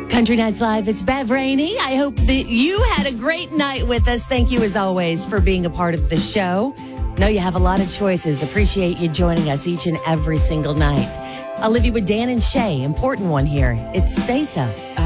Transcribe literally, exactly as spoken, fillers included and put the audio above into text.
Country Nights Live, it's Bev Rainey. I hope that you had a great night with us. Thank you, as always, for being a part of the show. Know you have a lot of choices. Appreciate you joining us each and every single night. I'll leave you with Dan and Shay. Important one here. It's Say So.